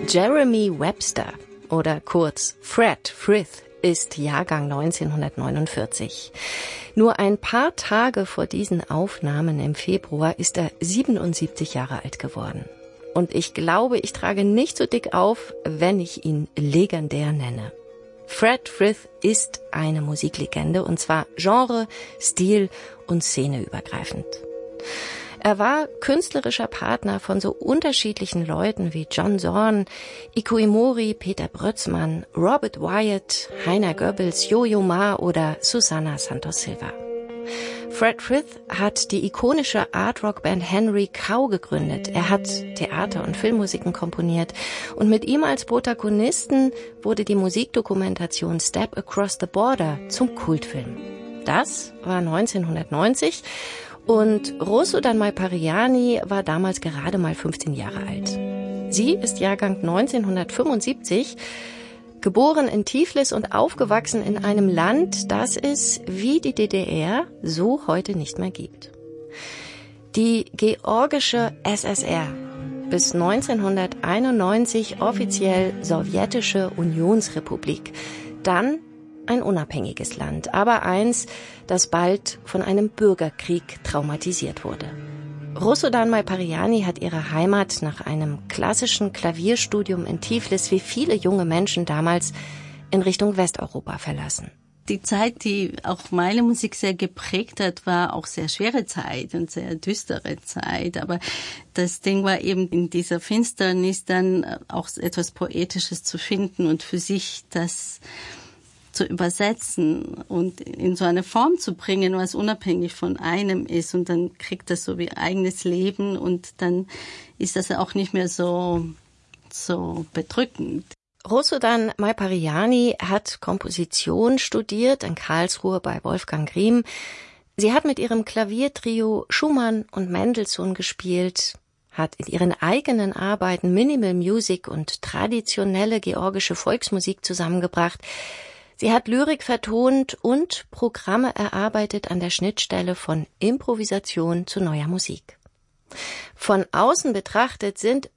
Jeremy Webster oder kurz Fred Frith ist Jahrgang 1949. Nur ein paar Tage vor diesen Aufnahmen im Februar ist er 77 Jahre alt geworden. Und ich glaube, ich trage nicht so dick auf, wenn ich ihn legendär nenne. Fred Frith ist eine Musiklegende, und zwar Genre, Stil und Szene übergreifend. Er war künstlerischer Partner von so unterschiedlichen Leuten wie John Zorn, Iko Imori, Peter Brötzmann, Robert Wyatt, Heiner Goebbels, Yo-Yo Ma oder Susana Santos Silva. Fred Frith hat die ikonische Art-Rock-Band Henry Cow gegründet. Er hat Theater- und Filmmusiken komponiert und mit ihm als Protagonisten wurde die Musikdokumentation Step Across the Border zum Kultfilm. Das war 1990 und Rosso Danmai Pariani war damals gerade mal 15 Jahre alt. Sie ist Jahrgang 1975, geboren in Tiflis und aufgewachsen in einem Land, das es wie die DDR so heute nicht mehr gibt. Die georgische SSR, bis 1991 offiziell sowjetische Unionsrepublik, dann ein unabhängiges Land, aber eins, das bald von einem Bürgerkrieg traumatisiert wurde. Rosso Danmai Pariani hat ihre Heimat nach einem klassischen Klavierstudium in Tiflis wie viele junge Menschen damals in Richtung Westeuropa verlassen. Die Zeit, die auch meine Musik sehr geprägt hat, war auch sehr schwere Zeit und sehr düstere Zeit. Aber das Ding war eben in dieser Finsternis dann auch etwas Poetisches zu finden und für sich das zu übersetzen und in so eine Form zu bringen, was unabhängig von einem ist. Und dann kriegt das so wie eigenes Leben und dann ist das auch nicht mehr so bedrückend. Rosso Danmai Pariani hat Komposition studiert in Karlsruhe bei Wolfgang Griem. Sie hat mit ihrem Klaviertrio Schumann und Mendelssohn gespielt, hat in ihren eigenen Arbeiten Minimal Music und traditionelle georgische Volksmusik zusammengebracht. Sie hat Lyrik vertont und Programme erarbeitet an der Schnittstelle von Improvisation zu neuer Musik. Von außen betrachtet sind